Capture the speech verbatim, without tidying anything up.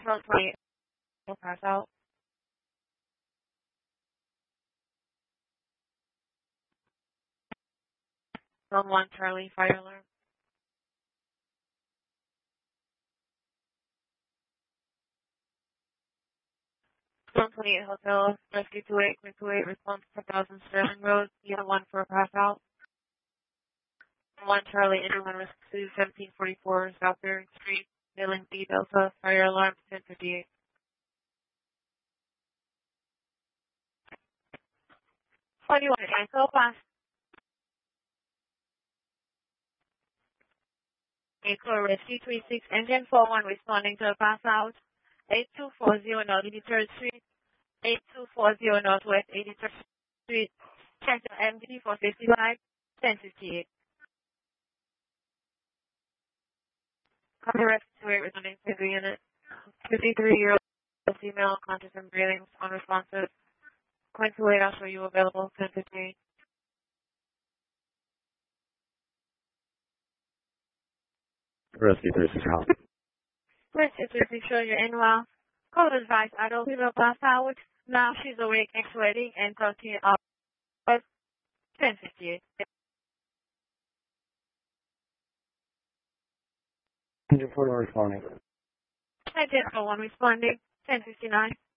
Zone twenty-eight, will pass out. Zone one, Charlie, fire alarm. Zone twenty-eight, Hotel, Rescue two eight, Queen two eight, response to one thousand Sterling Road, Unit one for a pass out. one, Charlie, Interline Rescue seventeen forty-four, South Bering Street, Mailing D Delta, fire alarm, ten fifty-eight. twenty-one, Echo, pass. Echo, Rescue three six, Engine four one, responding to a pass out. eight two four zero North eighty-third Street, eight two four zero Northwest eighty-third Street, Center M D four fifty-five, ten fifty-eight. Copy Rescue two eight, responding to the unit. fifty-three-year-old female, conscious and breathing, unresponsive. Queen two eight, I'll show you available, ten fifty-eight. Rescue three six out. Rescue three six, show you're in well. Code advice, adult female pass out. Now she's awake, exciting, and continue up. ten fifty-eight. Engine four responding. Engine four one responding, ten fifty-nine.